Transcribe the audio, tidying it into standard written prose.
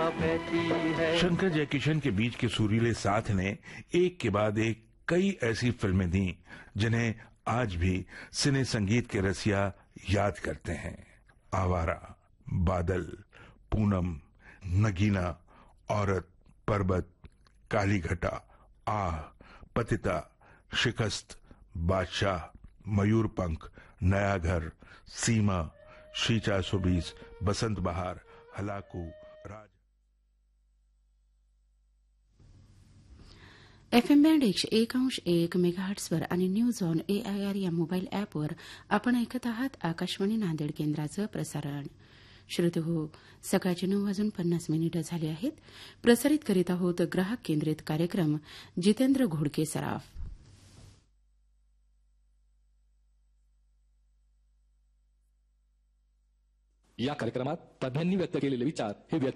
बहती है। शंकर जयकिशन के बीच के सुरीले साथ ने एक के बाद एक कई ऐसी फिल्में दी जिन्हें आज भी सिने संगीत के रसिया याद करते हैं। आवारा, बादल, पूनम, नगीना, औरत, पर्वत, काली घटा, आह, पतिता, शिकस्त, बादशाह, मयूरपंख, नया घर, सीमा, श्री 420, बसंत बहार, हलाकू, राज। FM बँड 101.1 मेगाहर्ट्झवर आणि न्यूज ऑन AIR या मोबाईल ॲपवर आपण ऐकत आहात आकाशवाणी नांदेड केंद्राचं प्रसारण. श्रोते हो, सकाळचे 9:50 झाले आहेत. प्रसारित करीत आहोत ग्राहक केंद्रित कार्यक्रम जितेंद्र घोडके सराफ. या कार्यक्रमात तज्ञांनी व्यक्त केलेले विचार हे